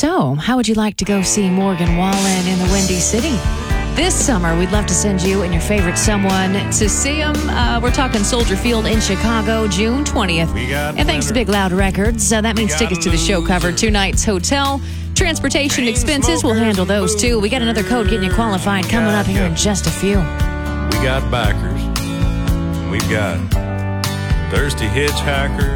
So, how would you like to go see Morgan Wallen in the Windy City? This summer, we'd love to send you and your favorite someone to see him. We're talking Soldier Field in Chicago, June 20th. And thanks to Big Loud Records, that means tickets to the show covered, 2 nights hotel. Transportation expenses, we'll handle those too. We got another code getting you qualified coming up here in just a few. We got backers. We've got thirsty hitchhikers.